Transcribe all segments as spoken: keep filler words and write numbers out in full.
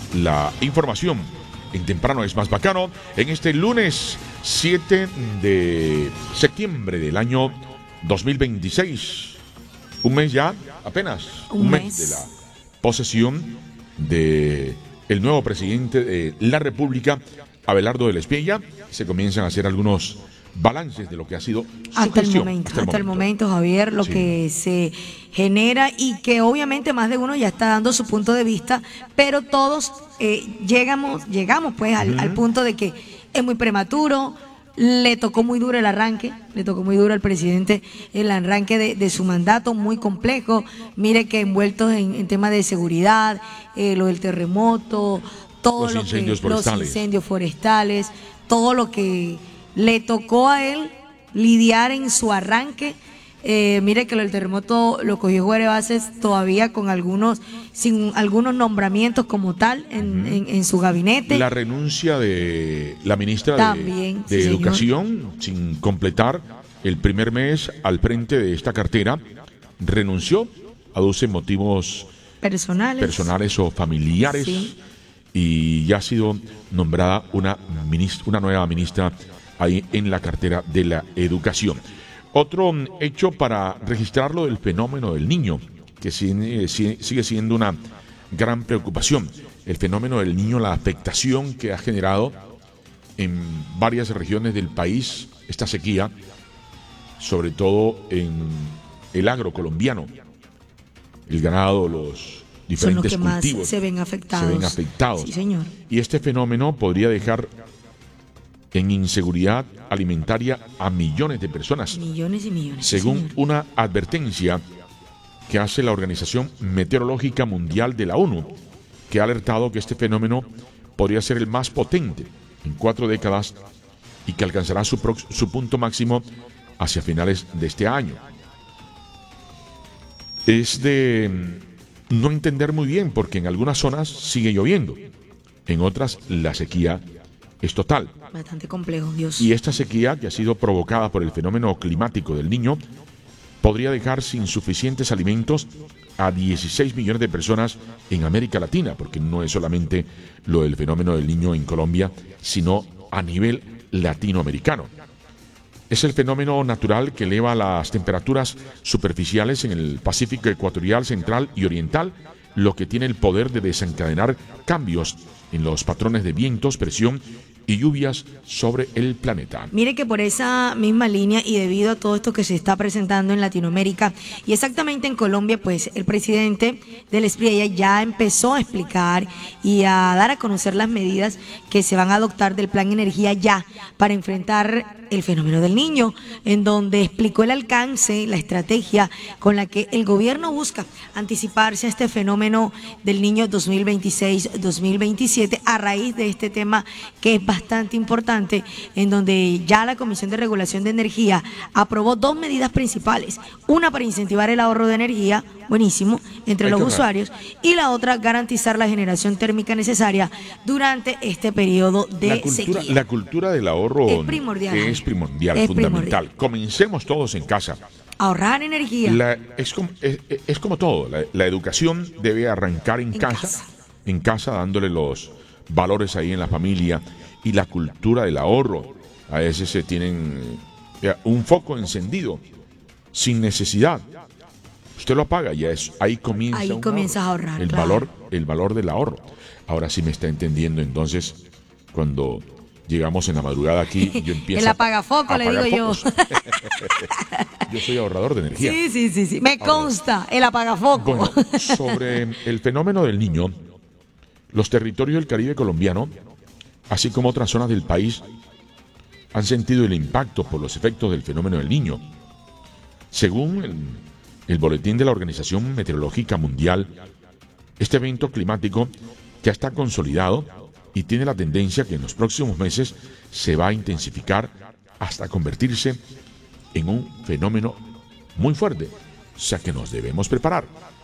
la información en Temprano es Más Bacano en este lunes siete de septiembre del año dos mil veintiséis. Un mes ya, apenas un, un mes. mes de la posesión de el nuevo presidente de la República, Abelardo del Espella. Se comienzan a hacer algunos balances de lo que ha sido su hasta gestión, el momento, hasta el hasta el momento, momento Javier, lo sí. que se genera y que obviamente más de uno ya está dando su punto de vista, pero todos eh, llegamos, llegamos pues al, uh-huh. al punto de que es muy prematuro. Le tocó muy duro el arranque, le tocó muy duro al presidente el arranque de, de su mandato, muy complejo. Mire que envueltos en, en temas de seguridad, eh, lo del terremoto, todo los lo incendios que, forestales. los incendios forestales, todo lo que le tocó a él lidiar en su arranque. Eh, mire que lo del terremoto lo cogió Guarebases todavía con algunos, sin algunos nombramientos como tal en, uh-huh. en, en su gabinete. La renuncia de la ministra También, de, de sí, Educación, señor. sin completar el primer mes al frente de esta cartera, renunció, aduce motivos personales, personales o familiares, sí. Y ya ha sido nombrada una, ministra, una nueva ministra ahí en la cartera de la Educación. Otro hecho para registrarlo del fenómeno del niño, que sigue, sigue siendo una gran preocupación. El fenómeno del niño, la afectación que ha generado en varias regiones del país, esta sequía, sobre todo en el agro colombiano, el ganado, los diferentes Son los que cultivos más se ven afectados. Se ven afectados. Sí, señor. Y este fenómeno podría dejar en inseguridad alimentaria a millones de personas. Millones y millones. Según sí, una advertencia que hace la Organización Meteorológica Mundial de la ONU, que ha alertado que este fenómeno podría ser el más potente en cuatro décadas y que alcanzará su, pro- su punto máximo hacia finales de este año. Es de no entender muy bien porque en algunas zonas sigue lloviendo, en otras la sequía es total. Bastante complejo, Dios. Y esta sequía, que ha sido provocada por el fenómeno climático del Niño, podría dejar sin suficientes alimentos a dieciséis millones de personas en América Latina, porque no es solamente lo del fenómeno del Niño en Colombia, sino a nivel latinoamericano. Es el fenómeno natural que eleva las temperaturas superficiales en el Pacífico ecuatorial, central y oriental, lo que tiene el poder de desencadenar cambios en los patrones de vientos, presión y lluvias sobre el planeta. Mire que por esa misma línea y debido a todo esto que se está presentando en Latinoamérica y exactamente en Colombia, pues el presidente del Espella ya empezó a explicar y a dar a conocer las medidas que se van a adoptar del Plan Energía Ya para enfrentar el fenómeno del Niño, en donde explicó el alcance, la estrategia con la que el gobierno busca anticiparse a este fenómeno del Niño dos mil veintiséis dos mil veintisiete a raíz de este tema que es bastante importante, en donde ya la Comisión de Regulación de Energía aprobó dos medidas principales, una para incentivar el ahorro de energía, buenísimo, entre los usuarios, y la otra garantizar la generación térmica necesaria durante este periodo de la cultura, sequía. La cultura del ahorro es primordial. Es primordial, es fundamental. Primordial. Comencemos todos en casa. Ahorrar energía. La, es, como, es, es como todo, la, la educación debe arrancar en, en casa, casa, en casa dándole los valores ahí en la familia y la cultura del ahorro. A veces se tienen eh, un foco encendido sin necesidad. Usted lo apaga, ya es ahí comienza ahí un comienzas ahorro. a ahorrar. El claro. valor, el valor del ahorro. Ahora sí me está entendiendo. Entonces, cuando llegamos en la madrugada aquí, yo empiezo el apagafoco, a le digo yo. Yo soy ahorrador de energía. Sí, sí, sí, sí. Me Ahora, consta el apagafoco. Bueno, sobre el fenómeno del Niño, los territorios del Caribe colombiano, así como otras zonas del país, han sentido el impacto por los efectos del fenómeno del Niño. Según el, el boletín de la Organización Meteorológica Mundial, este evento climático ya está consolidado y tiene la tendencia que en los próximos meses se va a intensificar hasta convertirse en un fenómeno muy fuerte. O sea que nos debemos preparar.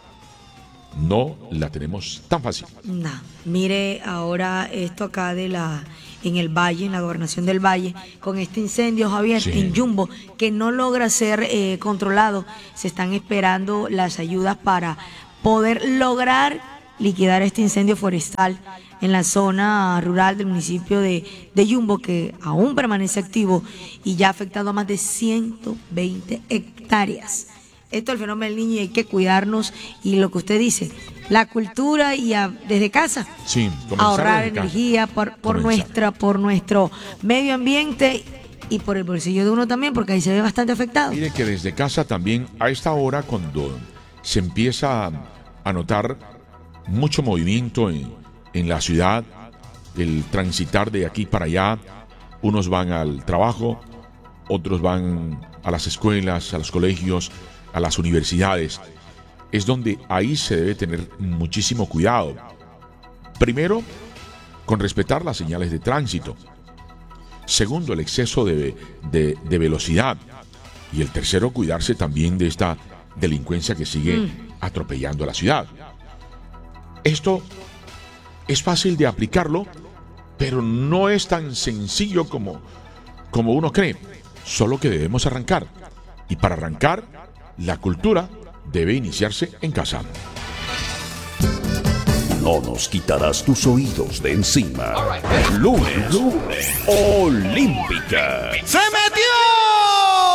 No la tenemos tan fácil. No, mire ahora esto acá de la en el Valle, en la gobernación del Valle, con este incendio, Javier, sí. en Yumbo, que no logra ser eh, controlado. Se están esperando las ayudas para poder lograr liquidar este incendio forestal en la zona rural del municipio de, de Yumbo, que aún permanece activo y ya ha afectado a más de ciento veinte hectáreas. Esto es el fenómeno del niño y hay que cuidarnos. Y lo que usted dice, la cultura y a, desde casa, sí, ahorrar energía por, por, nuestra, por nuestro medio ambiente y por el bolsillo de uno también, porque ahí se ve bastante afectado. Mire que desde casa también, a esta hora, cuando se empieza a notar mucho movimiento en, en la ciudad, el transitar de aquí para allá, unos van al trabajo, otros van a las escuelas, a los colegios, a las universidades, es donde ahí se debe tener muchísimo cuidado. Primero, con respetar las señales de tránsito. Segundo, el exceso de, de, de velocidad. Y el tercero, cuidarse también de esta delincuencia que sigue mm. atropellando a la ciudad. Esto es fácil de aplicarlo, pero no es tan sencillo como, como uno cree. Solo que debemos arrancar. Y para arrancar, la cultura debe iniciarse en casa. No nos quitarás tus oídos de encima. Lunes, lunes, Olímpica. ¡Se metió!